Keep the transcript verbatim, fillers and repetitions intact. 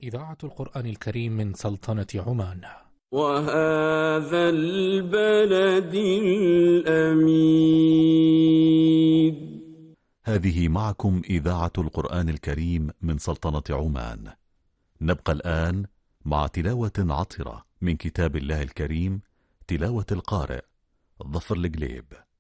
إذاعة القرآن الكريم من سلطنة عمان. وهذا البلد الأمين. هذه معكم إذاعة القرآن الكريم من سلطنة عمان. نبقى الآن مع تلاوة عطرة من كتاب الله الكريم، تلاوة القارئ ظفر القليب.